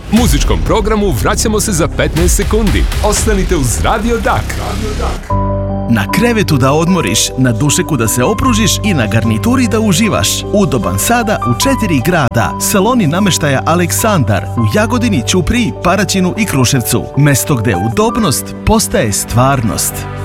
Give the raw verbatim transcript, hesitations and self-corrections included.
Muzičkom programu vraćamo se za petnaest sekundi. Ostanite uz Radio Dak. Na krevetu da odmoriš, na dušeku da se opružiš i na garnituri da uživaš. Udoban sada u četiri grada. Saloni namještaja Aleksandar u Jagodini, Ćupriji, Paraćinu i Kruševcu. Mesto gde udobnost postaje stvarnost.